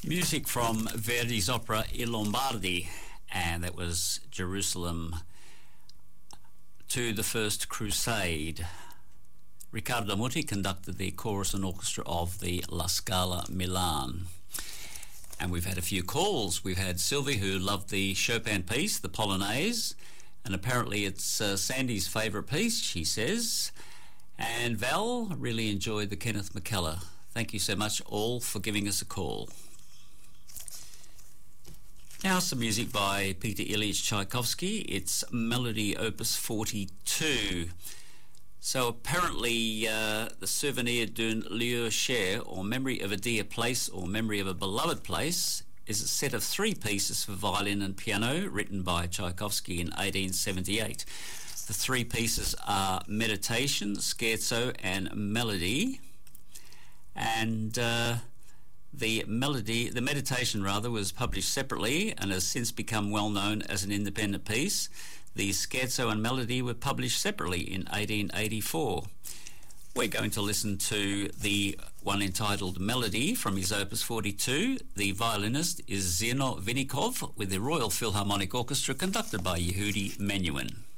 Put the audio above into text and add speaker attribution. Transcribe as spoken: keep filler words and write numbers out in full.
Speaker 1: Music from Verdi's opera I Lombardi, and that was Jerusalem to the First Crusade. Riccardo Muti conducted the chorus and orchestra of the La Scala Milan. And we've had a few calls. We've had Sylvie, who loved the Chopin piece, the Polonaise, and apparently it's uh, Sandy's favourite piece, she says. And Val really enjoyed the Kenneth McKellar. Thank you so much all for giving us a call. Now some music by Peter Ilyich Tchaikovsky. It's Melody Opus forty-two. So apparently uh, the Souvenir d'un lieu cher, or Memory of a Dear Place, or Memory of a Beloved Place, is a set of three pieces for violin and piano written by Tchaikovsky in eighteen seventy-eight. The three pieces are Meditation, Scherzo and Melody. And uh, the melody, the meditation rather, was published separately and has since become well known as an independent piece. The Scherzo and Melody were published separately in eighteen eighty-four. We're going to listen to the one entitled Melody from his Opus forty-two. The violinist is Zeno Vinnikov with the Royal Philharmonic Orchestra, conducted by Yehudi Menuhin.